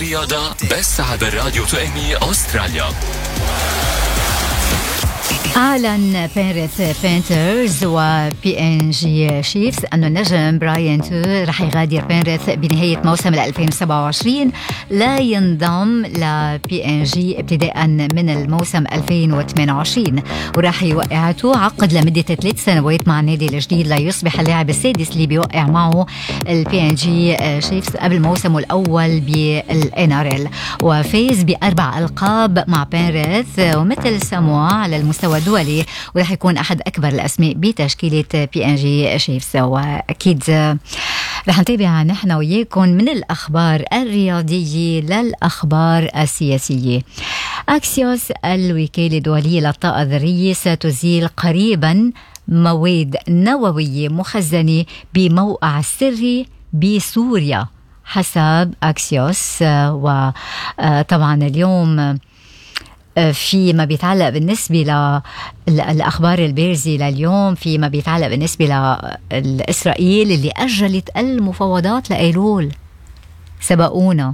الرياضة بس على الراديو تأمي أستراليا. أعلن بيريث بانترز وبي إن جي شيفز أن النجم براين تور رح يغادر بيريث بنهاية موسم 2027 لا ينضم لبي إن جي ابتداء من الموسم 2028 وراح يوقعته عقد لمدة 3 سنوات مع النادي الجديد ليصبح اللاعب السادس اللي بيوقع معه البي إن جي شيفز قبل موسمه الأول بالNRL وفاز ب4 ألقاب مع بيريث ومثل ساموا على المستوى الدولي ورح يكون أحد أكبر الأسماء بتشكيلة بي إن جي شيفز. وأكيد رح نتابع نحن وياكم من الأخبار الرياضية للأخبار السياسية. أكسيوس الوكالة الدولية للطاقة الذرية ستزيل قريبا مواد نووية مخزنة بموقع سري بسوريا حسب أكسيوس. وطبعا اليوم فيما بيتعلق بالنسبة للأخبار البارزة لليوم فيما بيتعلق بالنسبة لإسرائيل اللي أجلت المفاوضات لأيلول سبقونا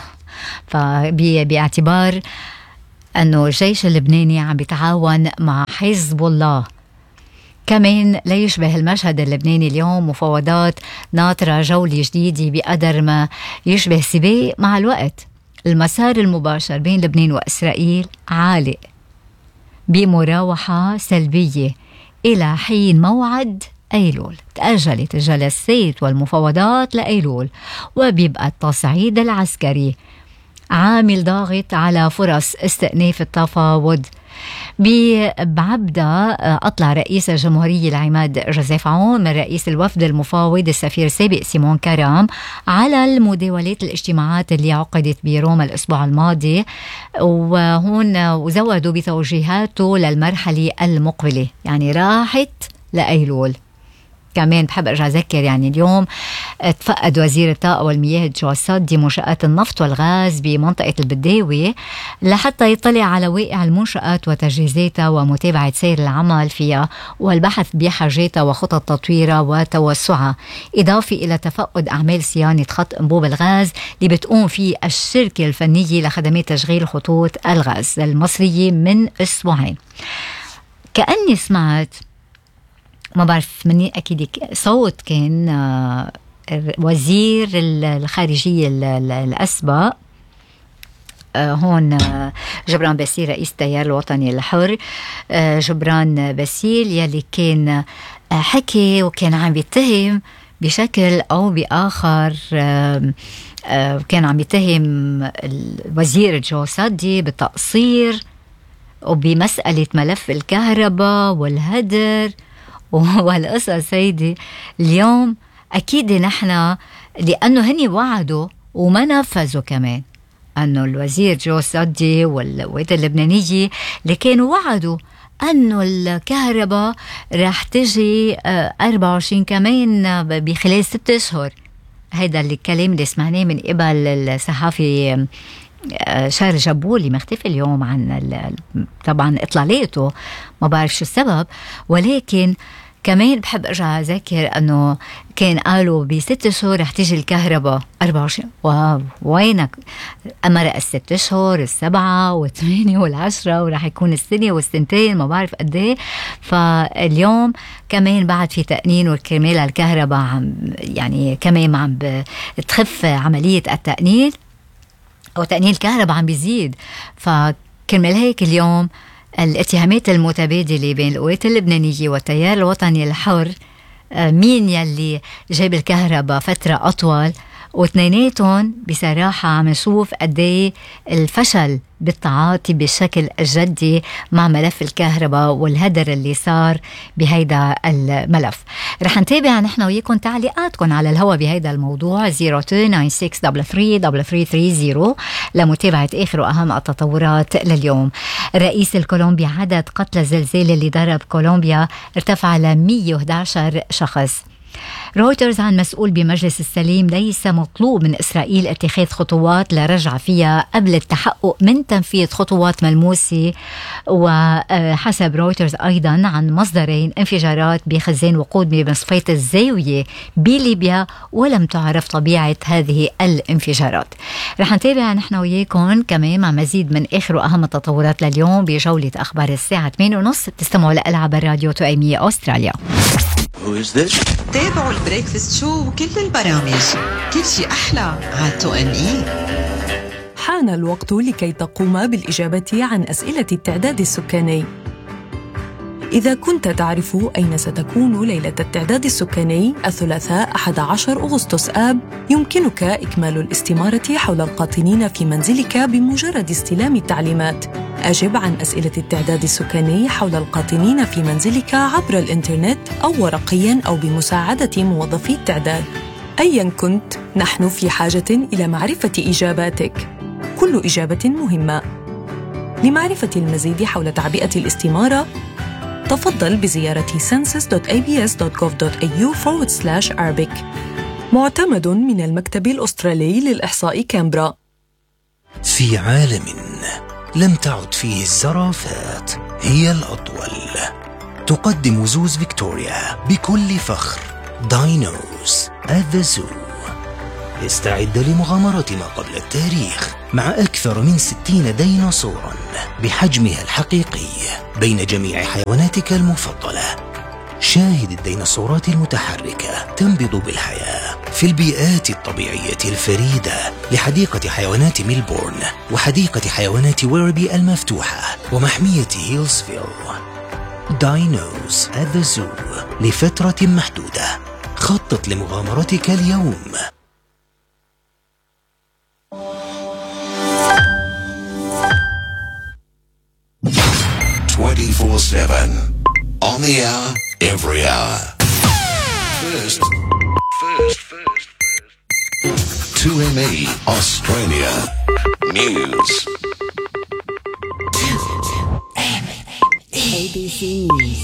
باعتبار أنه الجيش اللبناني عم بيتعاون مع حزب الله. كمان لا يشبه المشهد اللبناني اليوم مفاوضات ناطرة جولة جديدة بقدر ما يشبه سباق مع الوقت. المسار المباشر بين لبنان وإسرائيل عالق بمراوحة سلبية إلى حين موعد أيلول. تأجلت الجلسات والمفاوضات لأيلول وبيبقى التصعيد العسكري عامل ضاغط على فرص استئناف التفاوض. بعبدة أطلع رئيس الجمهورية العماد جوزيف عون من رئيس الوفد المفاوض السفير السابق سيمون كرام على المداولات الاجتماعات اللي عقدت بروما الأسبوع الماضي وهون وزودوا بتوجيهاته للمرحلة المقبلة يعني راحت لأيلول. كمان بحب أرجع أذكر يعني اليوم تفقد وزير الطاقة والمياه جو صدي منشآت النفط والغاز بمنطقة البداوي لحتى يطلع على واقع المنشآت وتجهيزاتها ومتابعة سير العمل فيها والبحث بحاجاتها وخطط تطويرها وتوسعها، إضافة إلى تفقد أعمال صيانة خط أنبوب الغاز اللي بتقوم فيه الشركة الفنية لخدمات تشغيل خطوط الغاز المصرية من أسبوعين. كأني سمعت ما بعرف مني أكيد صوت كان وزير الخارجية الأسبق هون جبران باسيل رئيس التيار الوطني الحر. جبران باسيل يلي كان حكي وكان عم بيتهم بشكل أو بآخر كان عم يتهم الوزير جو صدي بالتقصير وبمسألة ملف الكهرباء والهدر والقصص هيدي. اليوم أكيد نحن لأنه هني وعدوا وما نفذوا كمان أنه الوزير جو صدي والولايات اللبنانية اللي كانوا وعدوا أنه الكهرباء راح تجي 24 كمان بخلال 6 أشهر. هيدا الكلام اللي سمعناه من قبل الصحافي شارل جبولي مختفي اليوم عن طبعا إطلالاته ما بعرف شو السبب. ولكن كمان بحب أرجع أذكر أنه كان قالوا ب6 شهور رح تيجي الكهرباء 24. وينك أمر 6 شهور 7 و8 و10 ورح يكون السنة والسنتين ما بعرف قد ايه. فاليوم كمان بعد في تقنين وكرمال الكهرباء عم يعني كمان عم بتخف عملية التقنين أو تقنين الكهرباء عم بيزيد. فكرمال هيك اليوم الاتهامات المتبادلة بين القوات اللبنانية والتيار الوطني الحر مين يلي جايب الكهرباء فترة أطول واثنيناتهم بصراحة عم نشوف قديه الفشل بالتعاطي بشكل جدي مع ملف الكهرباء والهدر اللي صار بهيدا الملف. رح نتابع نحن وياكم تعليقاتكم على الهوا بهيدا الموضوع 0296333330 لمتابعة آخر وأهم التطورات لليوم. الرئيس الكولومبي عدد قتلى الزلزال اللي ضرب كولومبيا ارتفع ل 111 شخص. رويترز عن مسؤول بمجلس السليم: ليس مطلوب من إسرائيل اتخاذ خطوات لرجع فيها قبل التحقق من تنفيذ خطوات ملموسة. وحسب رويترز أيضا عن مصدرين: انفجارات بخزان وقود بمصفاة الزاوية بليبيا، ولم تعرف طبيعة هذه الانفجارات. رح نتابع نحن وياكم كمان مع مزيد من آخر وأهم التطورات لليوم بجولة أخبار الساعة 8:30. بتستمعوا لألعاب الراديو توأمية أستراليا. تابعوا البريكفاست شو وكل البرامج، كل شي أحلى على توأمية. حان الوقت لكي تقوم بالإجابة عن أسئلة التعداد السكاني. إذا كنت تعرف أين ستكون ليلة التعداد السكاني الثلاثاء 11 أغسطس آب، يمكنك إكمال الاستمارة حول القاطنين في منزلك بمجرد استلام التعليمات. أجب عن أسئلة التعداد السكاني حول القاطنين في منزلك عبر الإنترنت أو ورقياً أو بمساعدة موظفي التعداد. أياً كنت، نحن في حاجة إلى معرفة إجاباتك. كل إجابة مهمة. لمعرفة المزيد حول تعبئة الاستمارة، تفضل بزيارة census.abs.gov.au/Arabic. معتمد من المكتب الأسترالي للإحصاء كامبرا. في عالم لم تعد فيه الزرافات هي الأطول، تقدم زوز فيكتوريا بكل فخر داينوز at the Zoo. استعد لمغامرة ما قبل التاريخ مع أكثر من 60 ديناصوراً بحجمها الحقيقي بين جميع حيواناتك المفضلة. شاهد الديناصورات المتحركة تنبض بالحياة في البيئات الطبيعية الفريدة لحديقة حيوانات ميلبورن وحديقة حيوانات ويربي المفتوحة ومحمية هيلزفيل. داينوز at the Zoo لفترة محدودة. خطط لمغامرتك اليوم. 24/7 on the hour, every hour. First. 2ME Australia News. ABC News.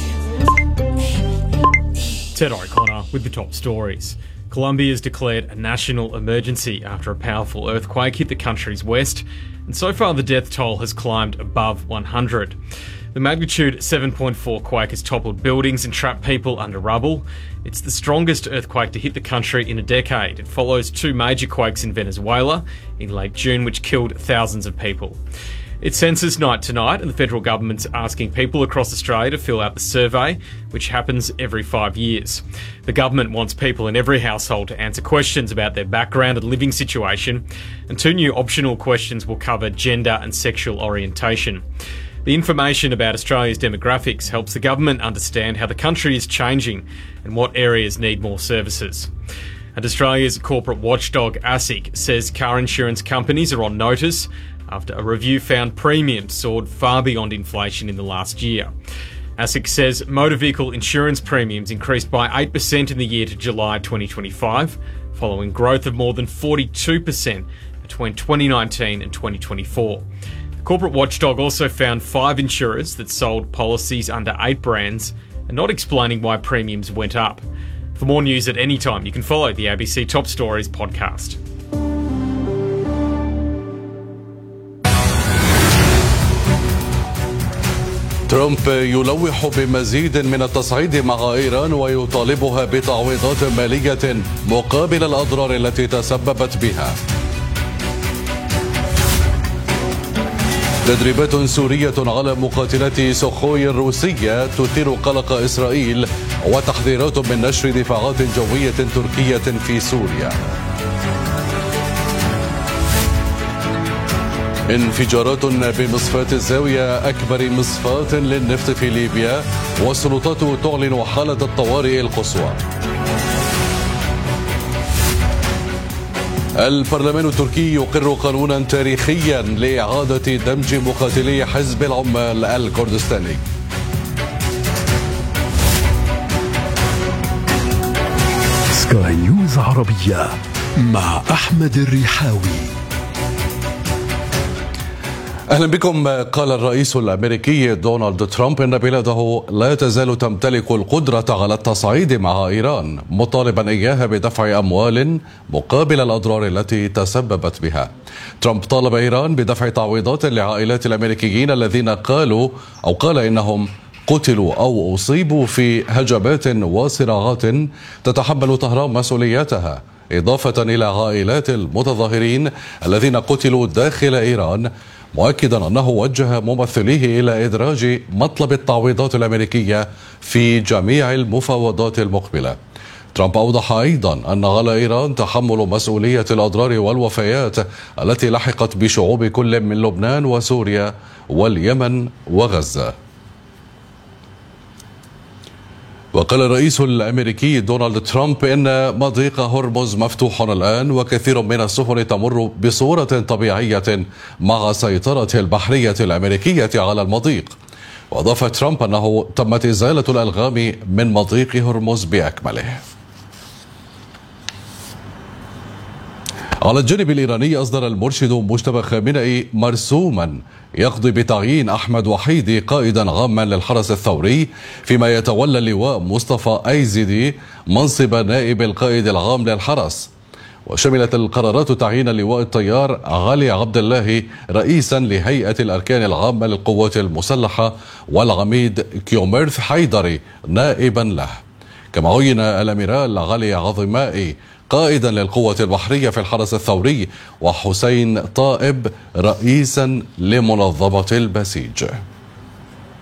Ted O'Connor with the top stories. Colombia has declared a national emergency after a powerful earthquake hit the country's west, and so far the death toll has climbed above 100. The magnitude 7.4 quake has toppled buildings and trapped people under rubble. It's the strongest earthquake to hit the country in a decade. It follows two major quakes in Venezuela in late June, which killed thousands of people. It's census night tonight, and the federal government's asking people across Australia to fill out the survey, which happens every 5 years. The government wants people in every household to answer questions about their background and living situation, and 2 new optional questions will cover gender and sexual orientation. The information about Australia's demographics helps the government understand how the country is changing and what areas need more services. And Australia's corporate watchdog ASIC says car insurance companies are on notice after a review found premiums soared far beyond inflation in the last year. ASIC says motor vehicle insurance premiums increased by 8% in the year to July 2025, following growth of more than 42% between 2019 and 2024. The corporate watchdog also found 5 insurers that sold policies under 8 brands and not explaining why premiums went up. For more news at any time, you can follow the ABC Top Stories podcast. ترامب يلوح بمزيد من التصعيد مع إيران ويطالبها بتعويضات مالية مقابل الأضرار التي تسببت بها. تدريبات سورية على مقاتلات سخوي الروسية تثير قلق إسرائيل، وتحذيرات من نشر دفاعات جوية تركية في سوريا. انفجارات بمصفاة الزاوية أكبر مصفاة للنفط في ليبيا، والسلطات تعلن حالة الطوارئ القصوى. البرلمان التركي يقر قانونا تاريخيا لإعادة دمج مقاتلي حزب العمال الكردستاني. سكاي نيوز عربية مع أحمد الريحاوي. أهلا بكم. قال الرئيس الأمريكي دونالد ترامب إن بلاده لا تزال تمتلك القدرة على التصعيد مع إيران، مطالبا إياها بدفع أموال مقابل الأضرار التي تسببت بها. ترامب طالب إيران بدفع تعويضات لعائلات الأمريكيين الذين قال إنهم قتلوا أو أصيبوا في هجمات وصراعات تتحمل طهران مسؤولياتها، إضافة إلى عائلات المتظاهرين الذين قتلوا داخل إيران، مؤكدا أنه وجه ممثليه إلى إدراج مطلب التعويضات الأمريكية في جميع المفاوضات المقبلة. ترامب أوضح أيضا أن على إيران تحمل مسؤولية الأضرار والوفيات التي لحقت بشعوب كل من لبنان وسوريا واليمن وغزة. وقال الرئيس الأمريكي دونالد ترامب إن مضيق هرمز مفتوح الآن، وكثير من السفن تمر بصورة طبيعية مع سيطرة البحرية الأمريكية على المضيق. وأضاف ترامب أنه تمت إزالة الألغام من مضيق هرمز بأكمله. على الجانب الإيراني، أصدر المرشد مجتبى خامنئي مرسوما يقضي بتعيين أحمد وحيدي قائدا عاما للحرس الثوري، فيما يتولى اللواء مصطفى أيزيدي منصب نائب القائد العام للحرس. وشملت القرارات تعيين اللواء الطيار علي عبد الله رئيسا لهيئة الأركان العامة للقوات المسلحة، والعميد كيوميرث حيدري نائبا له. كما عين الأميرال علي عظمائي قائدا للقوة البحرية في الحرس الثوري، وحسين طائب رئيسا لمنظمة البسيج.